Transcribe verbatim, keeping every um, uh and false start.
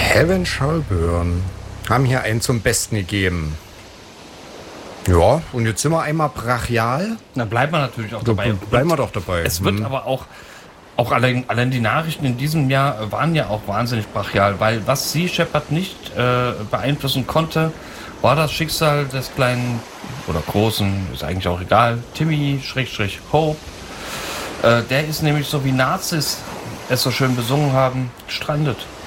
Heaven Shall Burn. Haben hier einen zum Besten gegeben. Ja, und jetzt sind wir einmal brachial. Dann bleiben wir natürlich auch Da dabei. bleiben wir doch dabei. Es wird Hm. aber auch, auch allein, allein die Nachrichten in diesem Jahr waren ja auch wahnsinnig brachial, weil was Sea Shepherd nicht äh, beeinflussen konnte, war das Schicksal des kleinen oder großen, ist eigentlich auch egal, Timmy Schrägstrich Hope. Äh, der ist nämlich so wie Nazis es so schön besungen haben, gestrandet.